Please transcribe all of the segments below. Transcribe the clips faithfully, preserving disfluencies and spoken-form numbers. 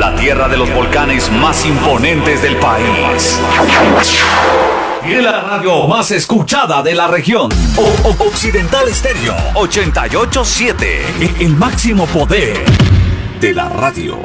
la tierra de los volcanes más imponentes del país. Y la radio más escuchada de la región. O- o- Occidental Estéreo ochenta y ocho punto siete. El máximo poder de la radio.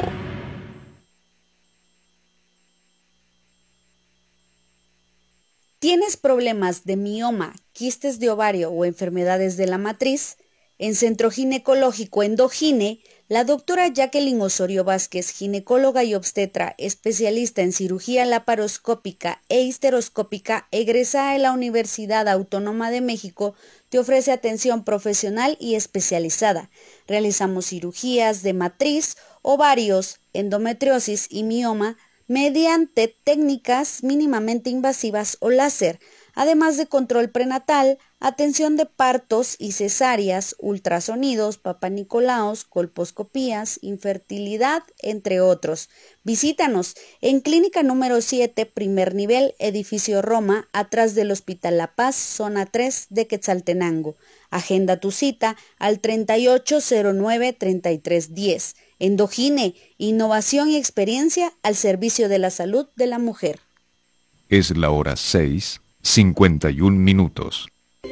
¿Tienes problemas de mioma, quistes de ovario o enfermedades de la matriz? En Centro Ginecológico Endogine, la doctora Jacqueline Osorio Vázquez, ginecóloga y obstetra, especialista en cirugía laparoscópica e histeroscópica, egresada de la Universidad Autónoma de México, te ofrece atención profesional y especializada. Realizamos cirugías de matriz, ovarios, endometriosis y mioma mediante técnicas mínimamente invasivas o láser, además de control prenatal, atención de partos y cesáreas, ultrasonidos, papanicolaos, colposcopías, infertilidad, entre otros. Visítanos en Clínica número siete, primer nivel, Edificio Roma, atrás del Hospital La Paz, zona tres de Quetzaltenango. Agenda tu cita al treinta y ocho cero nueve, treinta y tres diez. Endogine, innovación y experiencia al servicio de la salud de la mujer. Es la hora seis, cincuenta y un minutos.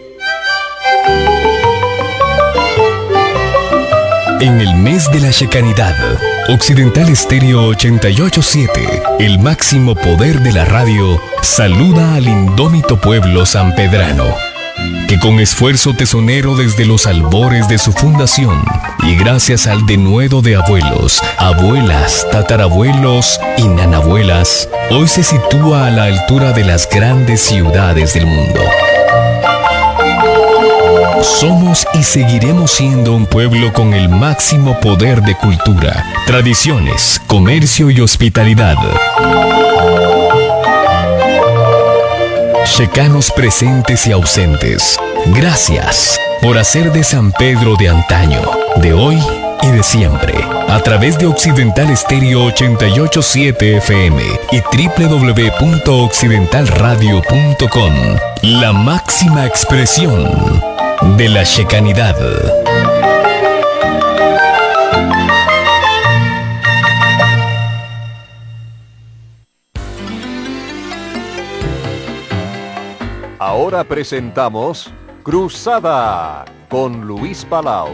En el mes de la Shekinah, Occidental Estéreo ochenta y ocho punto siete, el máximo poder de la radio, saluda al indómito pueblo sanpedrano, que con esfuerzo tesonero desde los albores de su fundación y gracias al denuedo de abuelos, abuelas, tatarabuelos y nanabuelas, hoy se sitúa a la altura de las grandes ciudades del mundo. Somos y seguiremos siendo un pueblo con el máximo poder de cultura, tradiciones, comercio y hospitalidad. Checanos presentes y ausentes, gracias por hacer de San Pedro de antaño, de hoy y de siempre, a través de Occidental Estéreo ochenta y ocho punto siete F M y doble u doble u doble u punto occidental radio punto com, la máxima expresión de la Shekinah. Ahora presentamos Cruzada con Luis Palau.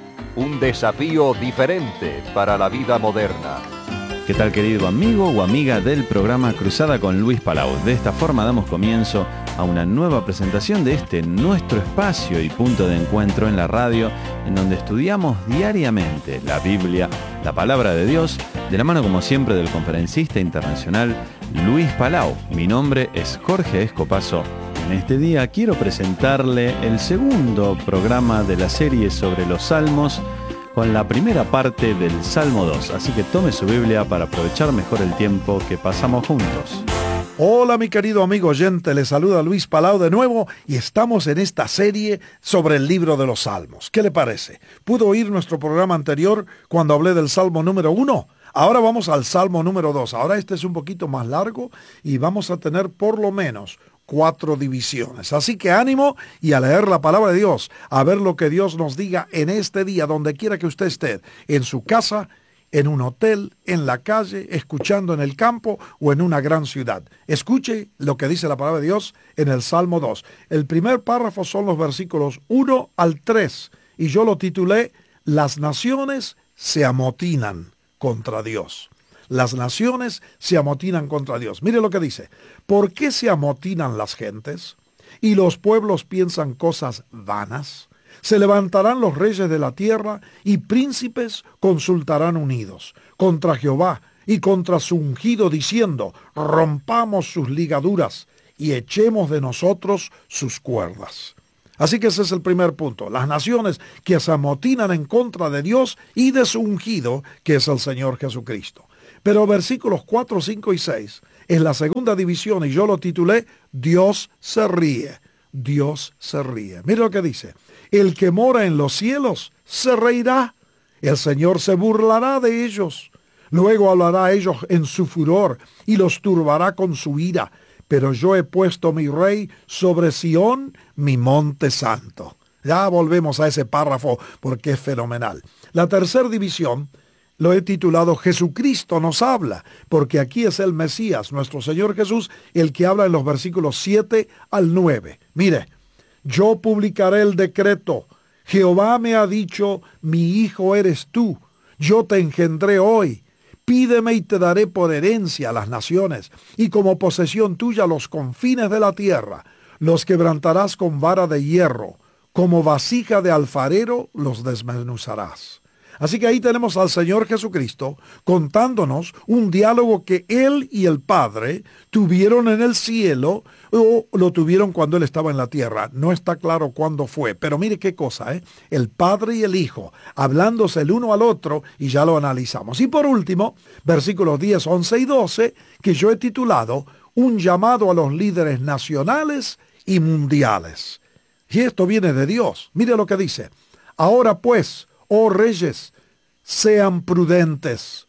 Un desafío diferente para la vida moderna. ¿Qué tal, querido amigo o amiga del programa Cruzada con Luis Palau? De esta forma damos comienzo a una nueva presentación de este nuestro espacio y punto de encuentro en la radio, en donde estudiamos diariamente la Biblia, la palabra de Dios, de la mano como siempre del conferencista internacional Luis Palau. Mi nombre es Jorge Escopazo. En este día quiero presentarle el segundo programa de la serie sobre los Salmos, con la primera parte del Salmo dos, así que tome su Biblia para aprovechar mejor el tiempo que pasamos juntos. Hola mi querido amigo oyente, le saluda Luis Palau de nuevo y estamos en esta serie sobre el libro de los Salmos. ¿Qué le parece? ¿Pudo oír nuestro programa anterior cuando hablé del Salmo número uno? Ahora vamos al Salmo número dos. Ahora este es un poquito más largo y vamos a tener por lo menos cuatro divisiones. Así que ánimo y a leer la palabra de Dios, a ver lo que Dios nos diga en este día, donde quiera que usted esté, en su casa, en un hotel, en la calle, escuchando en el campo o en una gran ciudad. Escuche lo que dice la palabra de Dios en el Salmo dos. El primer párrafo son los versículos uno al tres y yo lo titulé Las naciones se amotinan contra Dios. Las naciones se amotinan contra Dios. Mire lo que dice. ¿Por qué se amotinan las gentes? ¿Y los pueblos piensan cosas vanas? Se levantarán los reyes de la tierra y príncipes consultarán unidos contra Jehová y contra su ungido, diciendo, rompamos sus ligaduras y echemos de nosotros sus cuerdas. Así que ese es el primer punto. Las naciones que se amotinan en contra de Dios y de su ungido, que es el Señor Jesucristo. Pero versículos cuatro, cinco y seis es la segunda división y yo lo titulé Dios se ríe. Dios se ríe. Mira lo que dice. El que mora en los cielos se reirá. El Señor se burlará de ellos. Luego hablará a ellos en su furor y los turbará con su ira. Pero yo he puesto mi rey sobre Sión, mi monte santo. Ya volvemos a ese párrafo porque es fenomenal. La tercera división lo he titulado Jesucristo nos habla, porque aquí es el Mesías, nuestro Señor Jesús, el que habla en los versículos siete al nueve. Mire, yo publicaré el decreto. Jehová me ha dicho, mi hijo eres tú, yo te engendré hoy. Pídeme y te daré por herencia a las naciones, y como posesión tuya los confines de la tierra. Los quebrantarás con vara de hierro, como vasija de alfarero los desmenuzarás. Así que ahí tenemos al Señor Jesucristo contándonos un diálogo que Él y el Padre tuvieron en el cielo o lo tuvieron cuando Él estaba en la tierra. No está claro cuándo fue, pero mire qué cosa, ¿eh? El Padre y el Hijo hablándose el uno al otro y ya lo analizamos. Y por último, versículos diez, once y doce, que yo he titulado Un llamado a los líderes nacionales y mundiales. Y esto viene de Dios. Mire lo que dice. Ahora pues, oh reyes, sean prudentes,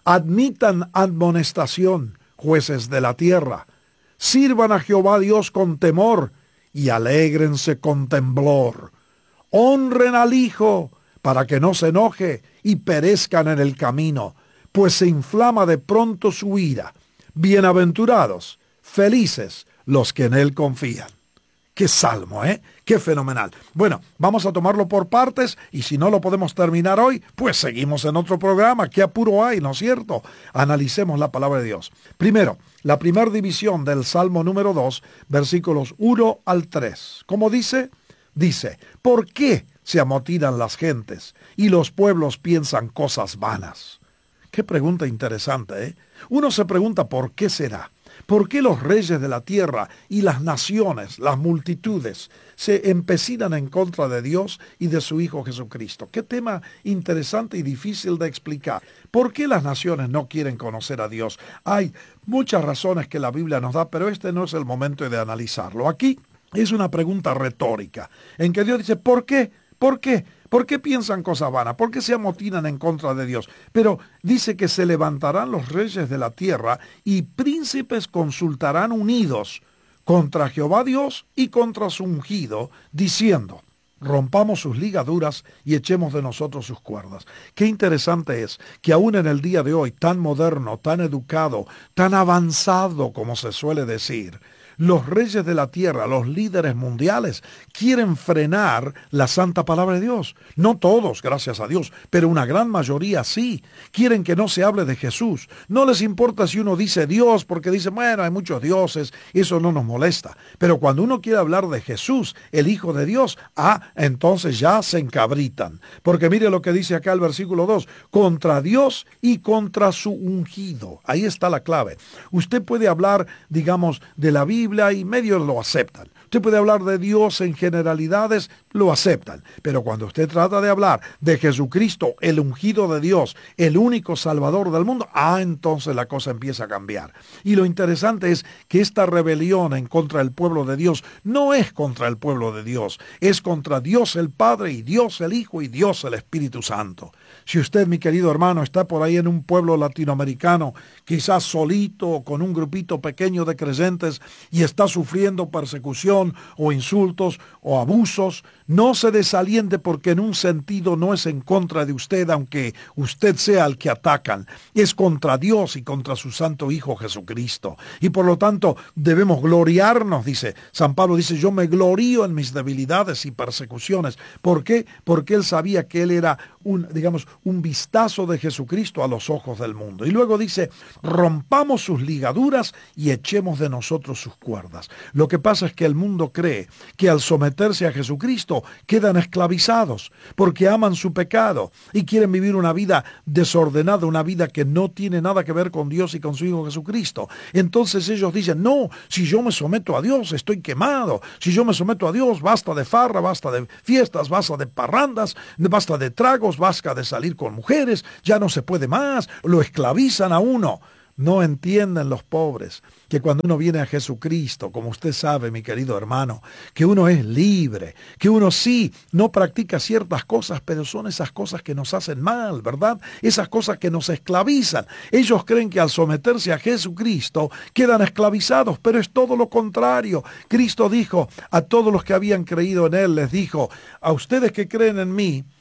admitan admonestación, jueces de la tierra, sirvan a Jehová Dios con temor y alégrense con temblor. Honren al Hijo para que no se enoje y perezcan en el camino, pues se inflama de pronto su ira. Bienaventurados, felices los que en Él confían. Qué salmo, ¿eh? Qué fenomenal. Bueno, vamos a tomarlo por partes y si no lo podemos terminar hoy, pues seguimos en otro programa. ¿Qué apuro hay, no es cierto? Analicemos la palabra de Dios. Primero, la primera división del Salmo número dos, versículos uno al tres. ¿Cómo dice? Dice, ¿por qué se amotinan las gentes y los pueblos piensan cosas vanas? Qué pregunta interesante, ¿eh? Uno se pregunta ¿por qué será? ¿Por qué los reyes de la tierra y las naciones, las multitudes, se empecinan en contra de Dios y de su Hijo Jesucristo? Qué tema interesante y difícil de explicar. ¿Por qué las naciones no quieren conocer a Dios? Hay muchas razones que la Biblia nos da, pero este no es el momento de analizarlo. Aquí es una pregunta retórica, en que Dios dice, ¿por qué? ¿Por qué? ¿Por qué piensan cosas vanas? ¿Por qué se amotinan en contra de Dios? Pero dice que se levantarán los reyes de la tierra y príncipes consultarán unidos contra Jehová Dios y contra su ungido, diciendo, rompamos sus ligaduras y echemos de nosotros sus cuerdas. Qué interesante es que aún en el día de hoy, tan moderno, tan educado, tan avanzado como se suele decir, los reyes de la tierra, los líderes mundiales, quieren frenar la santa palabra de Dios. No todos, gracias a Dios, pero una gran mayoría sí. Quieren que no se hable de Jesús. No les importa si uno dice Dios, porque dicen, bueno, hay muchos dioses, eso no nos molesta. Pero cuando uno quiere hablar de Jesús, el Hijo de Dios, ah, entonces ya se encabritan. Porque mire lo que dice acá el versículo dos, contra Dios y contra su ungido. Ahí está la clave. Usted puede hablar, digamos, de la Biblia, y medios lo aceptan. Usted puede hablar de Dios en generalidades, lo aceptan. Pero cuando usted trata de hablar de Jesucristo, el ungido de Dios, el único Salvador del mundo, ah, entonces la cosa empieza a cambiar. Y lo interesante es que esta rebelión en contra del pueblo de Dios no es contra el pueblo de Dios, es contra Dios el Padre y Dios el Hijo y Dios el Espíritu Santo. Si usted, mi querido hermano, está por ahí en un pueblo latinoamericano, quizás solito o con un grupito pequeño de creyentes y está sufriendo persecución o insultos o abusos, no se desaliente porque en un sentido no es en contra de usted, aunque usted sea el que atacan. Es contra Dios y contra su santo Hijo Jesucristo. Y por lo tanto debemos gloriarnos, dice San Pablo, dice, yo me glorío en mis debilidades y persecuciones. ¿Por qué? Porque él sabía que él era un, digamos, un vistazo de Jesucristo a los ojos del mundo. Y luego dice, rompamos sus ligaduras y echemos de nosotros sus cuerdas. Lo que pasa es que el mundo cree que al someterse a Jesucristo quedan esclavizados porque aman su pecado y quieren vivir una vida desordenada, una vida que no tiene nada que ver con Dios y con su Hijo Jesucristo. Entonces ellos dicen, no, si yo me someto a Dios estoy quemado, si yo me someto a Dios basta de farra, basta de fiestas, basta de parrandas, basta de tragos, basta de salir con mujeres, ya no se puede más, lo esclavizan a uno. No entienden los pobres que cuando uno viene a Jesucristo, como usted sabe, mi querido hermano, que uno es libre, que uno sí no practica ciertas cosas, pero son esas cosas que nos hacen mal, ¿verdad? Esas cosas que nos esclavizan. Ellos creen que al someterse a Jesucristo quedan esclavizados, pero es todo lo contrario. Cristo dijo a todos los que habían creído en Él, les dijo, a ustedes que creen en mí,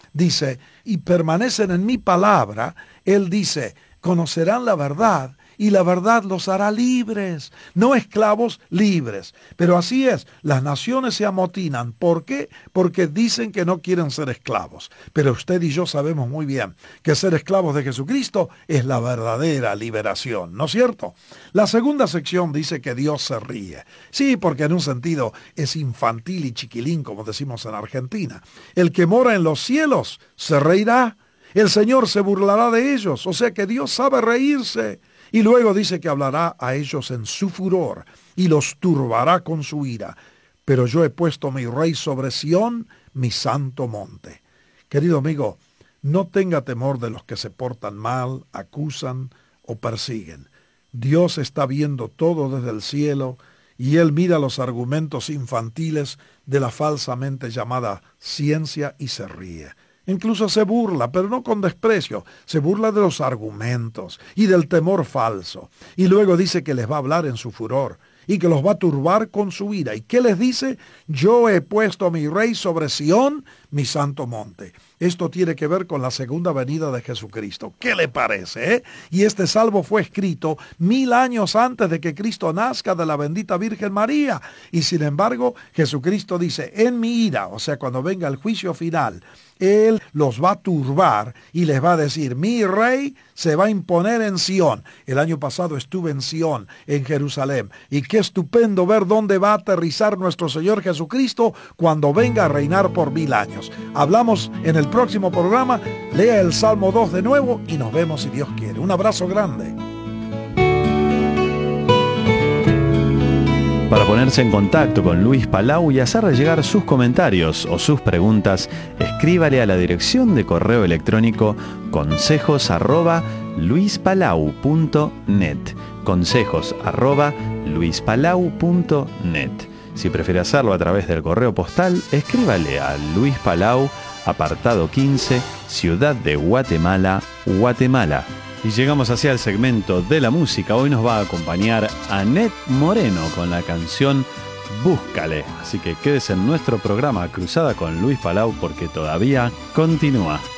dice, y permanecen en mi palabra, él dice, conocerán la verdad y la verdad los hará libres, no esclavos, libres. Pero así es, las naciones se amotinan. ¿Por qué? Porque dicen que no quieren ser esclavos. Pero usted y yo sabemos muy bien que ser esclavos de Jesucristo es la verdadera liberación, ¿no es cierto? La segunda sección dice que Dios se ríe. Sí, porque en un sentido es infantil y chiquilín, como decimos en Argentina. El que mora en los cielos se reirá. El Señor se burlará de ellos. O sea que Dios sabe reírse. Y luego dice que hablará a ellos en su furor y los turbará con su ira. Pero yo he puesto mi rey sobre Sión, mi santo monte. Querido amigo, no tenga temor de los que se portan mal, acusan o persiguen. Dios está viendo todo desde el cielo y Él mira los argumentos infantiles de la falsamente llamada ciencia y se ríe. Incluso se burla, pero no con desprecio. Se burla de los argumentos y del temor falso. Y luego dice que les va a hablar en su furor y que los va a turbar con su ira. ¿Y qué les dice? Yo he puesto a mi rey sobre Sión, mi santo monte. Esto tiene que ver con la segunda venida de Jesucristo. ¿Qué le parece? Eh? Y este salmo fue escrito mil años antes de que Cristo nazca de la bendita Virgen María. Y sin embargo, Jesucristo dice, en mi ira, o sea, cuando venga el juicio final, Él los va a turbar y les va a decir, mi rey se va a imponer en Sión. El año pasado estuve en Sión, en Jerusalén. Y qué estupendo ver dónde va a aterrizar nuestro Señor Jesucristo cuando venga a reinar por mil años. Hablamos en el próximo programa. Lea el Salmo dos de nuevo y nos vemos si Dios quiere. Un abrazo grande. Para ponerse en contacto con Luis Palau y hacerle llegar sus comentarios o sus preguntas, escríbale a la dirección de correo electrónico consejos arroba luispalau punto net. Consejos arroba luispalau punto net. Si prefiere hacerlo a través del correo postal, escríbale a Luis Palau, apartado quince, Ciudad de Guatemala, Guatemala. Y llegamos hacia el segmento de la música. Hoy nos va a acompañar Anet Moreno con la canción Búscale. Así que quédese en nuestro programa Cruzada con Luis Palau porque todavía continúa.